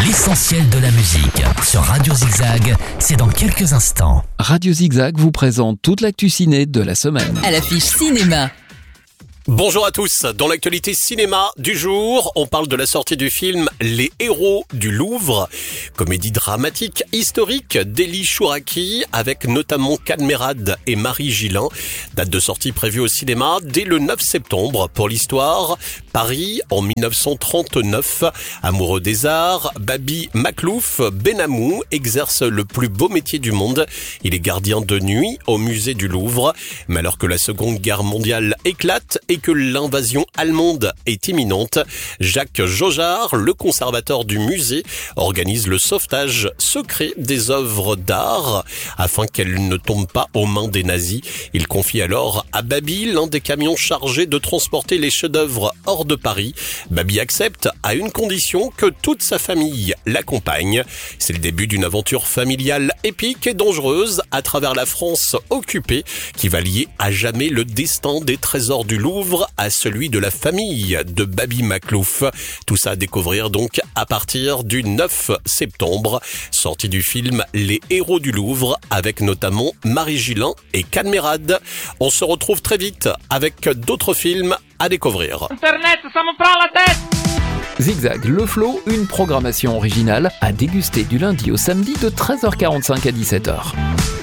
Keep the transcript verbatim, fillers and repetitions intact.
L'essentiel de la musique sur Radio Zigzag, c'est dans quelques instants. Radio Zigzag vous présente toute l'actu ciné de la semaine. À l'affiche cinéma. Bonjour à tous, dans l'actualité cinéma du jour, on parle de la sortie du film Les Héros du Louvre, comédie dramatique historique d'Elie Chouraki avec notamment Cadmerade et Marie Gillin. Date de sortie prévue au cinéma dès le neuf septembre. Pour l'histoire, Paris en dix-neuf cent trente-neuf, amoureux des arts, Babi Makhlouf Benamou exerce le plus beau métier du monde. Il est gardien de nuit au musée du Louvre. Mais alors que la Seconde Guerre mondiale éclate et que l'invasion allemande est imminente, Jacques Jaujard, le conservateur du musée, organise le sauvetage secret des œuvres d'art afin qu'elles ne tombent pas aux mains des nazis. Il confie alors à Babi l'un des camions chargés de transporter les chefs-d'œuvre hors de Paris. Babi accepte à une condition, que toute sa famille l'accompagne. C'est le début d'une aventure familiale épique et dangereuse à travers la France occupée qui va lier à jamais le destin des trésors du Louvre à celui de la famille de Babi Makhlouf. Tout ça à découvrir donc à partir du neuf septembre. Sortie du film Les Héros du Louvre avec notamment Marie Gillin et Cadmerade. On se retrouve très vite avec d'autres films à découvrir. Internet, ça me prend la tête! Zigzag, le flow, une programmation originale à déguster du lundi au samedi de treize heures quarante-cinq à dix-sept heures.